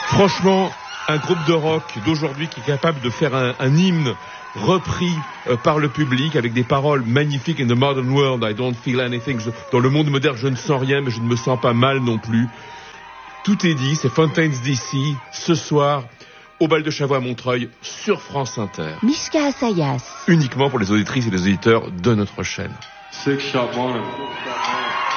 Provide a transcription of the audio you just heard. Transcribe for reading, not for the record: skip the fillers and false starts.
Franchement, un groupe de rock d'aujourd'hui qui est capable de faire un hymne repris par le public avec des paroles magnifiques. In the modern world, I don't feel anything. Dans le monde moderne, je ne sens rien, mais je ne me sens pas mal non plus. Tout est dit, c'est Fontaines DC, ce soir, au Bal de Chavois à Montreuil, sur France Inter. Mishka Assayas. Uniquement pour les auditrices et les auditeurs de notre chaîne. 6 shot one.